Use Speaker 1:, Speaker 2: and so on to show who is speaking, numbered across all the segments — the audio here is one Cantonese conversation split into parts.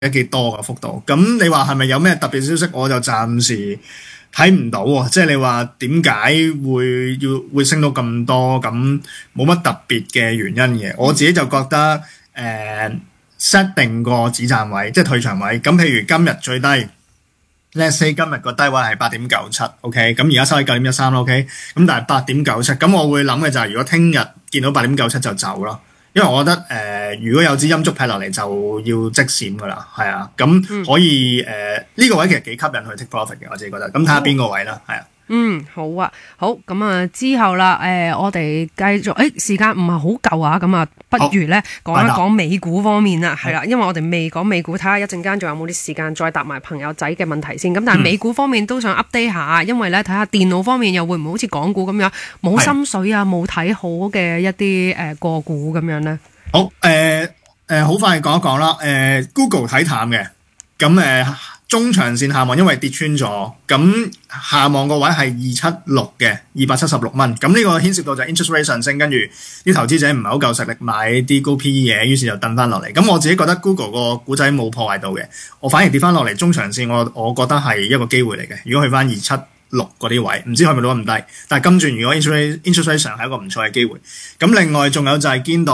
Speaker 1: 幾多個幅度。咁你話係咪有咩特別消息？我就暫時睇唔到喎。即係你話點解會升到咁多？咁冇乜特別嘅原因嘅。我自己就覺得set 定個止賺位，即係退場位。咁譬如今日最低，let's say 今日個低位係8.97，OK， 咁而家收喺9.13啦，OK， 咁但係8.97，咁我會諗嘅就係如果聽日見到8.97就走咯，因為我覺得如果有支陰燭劈落嚟就要即閃噶啦，係啊，咁可以呢個位其實幾吸引去 take profit 嘅，我自己覺得，咁睇下邊個位啦，係啊。
Speaker 2: 好啊，好，咁啊之後啦，我哋繼續，時間唔係好夠啊，咁啊，不如咧講一講美股方面啦，係啦，因為我哋未講美股，睇下一陣間仲有冇啲時間再答埋朋友仔嘅問題先。咁但係美股方面都想 update 下，因為咧睇下電腦方面又會唔會好似港股咁樣冇心水啊，冇睇好嘅一啲個股咁樣咧。
Speaker 1: 好，好快講一講啦。Google 睇淡嘅，咁中長線下望，因為跌穿咗，咁下望個位係276嘅276蚊。咁呢個牽涉到就 interest rate 上升，跟住啲投資者唔係好夠實力買啲高 PE 嘢，於是就掟翻落嚟。咁我自己覺得 Google 個股仔冇破壞到嘅，我反而跌翻落嚟中長線，我覺得係一個機會嚟嘅。如果去翻276嗰啲位，唔知去唔去到咁低，但係今轉如果 interest rate 上係一個唔錯嘅機會。咁另外仲有就係見到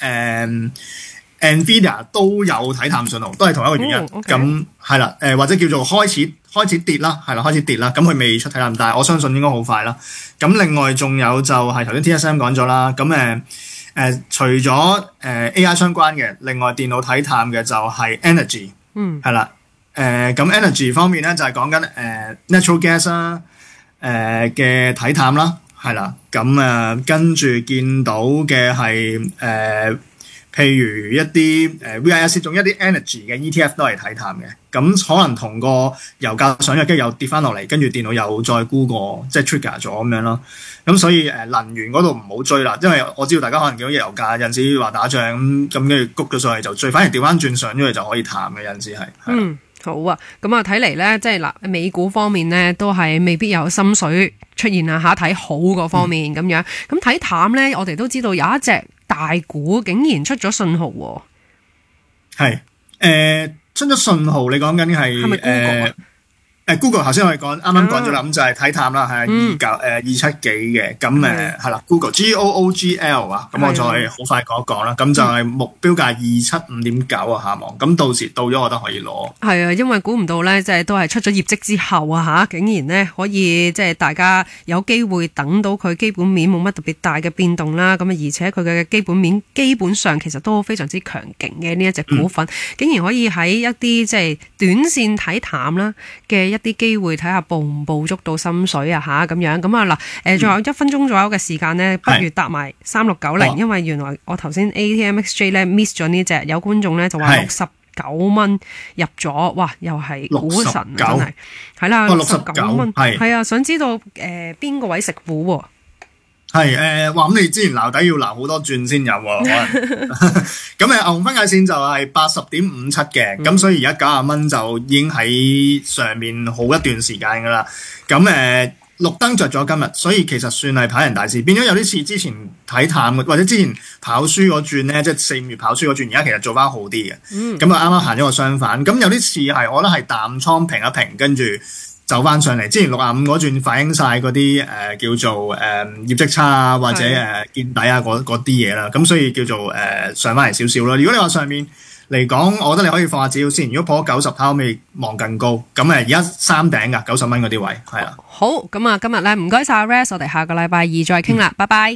Speaker 1: Nvidia 都有睇淡信號，都係同一個原因。咁係啦，或者叫做開始跌啦，係啦，開始跌啦。咁佢未出睇淡，但係我相信應該好快啦。咁另外仲有就係頭先 TSM 講咗啦。咁除咗AI 相關嘅，另外電腦睇淡嘅就係 energy，係啦。咁 energy 方面咧就係講緊natural gas 啦，嘅睇淡啦，係啦。咁跟住見到嘅係譬如一啲VIX 仲一啲 energy 嘅 ETF 都係睇淡嘅，咁可能同個油價上咗，跟住又跌翻落嚟，跟住電腦又再沽過，即係 trigger 咗咁樣咯。咁所以能源嗰度唔好追啦，因為我知道大家可能見到油價有陣時話打仗咁跟住谷咗上去就追，反而調翻轉上咗去就可以淡嘅有陣時係。
Speaker 2: 好啊，咁啊睇嚟咧，即係嗱美股方面咧都係未必有心水出現啊嚇，睇好嗰方面咁樣。咁睇淡咧，我哋都知道有一隻大股竟然出咗信號喎。
Speaker 1: 係出咗信號，你講緊係咪 Google 啊？Google 頭先我哋啱啱講咗啦，咁就係睇淡啦，係27幾嘅，咁係啦 ，Google GOOGL 啊，咁我再好快講一講啦，咁就係目標價275.9啊，下望，咁到時到咗我覺得可以攞。係
Speaker 2: 啊，因為估唔到咧，即係都係出咗業績之後啊嚇，竟然咧可以即係大家有機會等到佢基本面冇乜特別大嘅變動啦，咁啊而且佢嘅基本面基本上其實都非常之強勁嘅呢一隻股份，竟然可以喺一啲即係短線睇淡啦嘅一啲機會，睇下捕唔捕捉到心水啊嚇咁樣。咁啊嗱仲有1分鐘左右嘅時間呢，不如搭埋3690，因為原來我頭先 ATMXJ 咧 miss 咗呢隻，有觀眾咧就話69蚊入咗，哇又係股神啊真係，係啦69蚊，係啊，想知道邊個位食股喎？
Speaker 1: 係話咁你之前撈底要撈好多轉先有喎，可能咁牛熊分界線就係80.57嘅，咁所以而家90蚊就已經喺上面好一段時間噶啦。咁綠燈着咗今日，所以其實算係跑人大市，變咗有啲似之前睇淡或者之前跑輸嗰轉咧，即係4、5月跑輸嗰轉，而家其實做翻好啲嘅。咁啊啱啱行咗個相反，咁有啲似係我覺得係淡倉平一平，跟住走翻上嚟，之前65嗰轉反映晒嗰啲叫做業績差啊，或者見底啊嗰啲嘢啦，咁所以叫做上翻嚟少少啦。如果你話上面嚟講，我覺得你可以放下指標先。如果破咗90，可唔可以望更高？咁而家三頂噶90蚊嗰啲位，係啦。
Speaker 2: 好，咁啊今日咧唔該晒 Rex， 我哋下個禮拜2再傾啦，拜拜。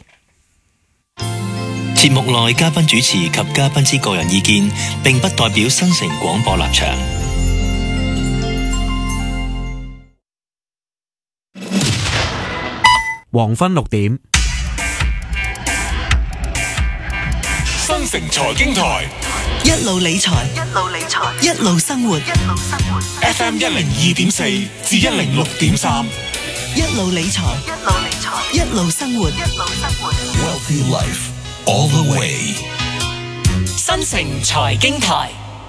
Speaker 3: 節目內嘉賓主持及嘉賓之個人意見，並不代表新城廣播立場。
Speaker 4: 黃昏6點，
Speaker 5: 新城財經台，
Speaker 6: 一路理財，一路生活。
Speaker 5: FM 102.4至106.3，
Speaker 6: 一路理財，一路生活。
Speaker 5: Wealthy Life all the way。
Speaker 6: 新城財經台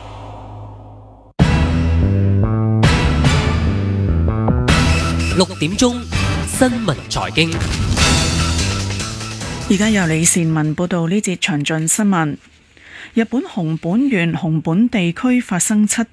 Speaker 7: 6點鐘。新聞財經，
Speaker 8: 而家由李善文報道呢節詳盡新聞。日本熊本縣熊本地區發生7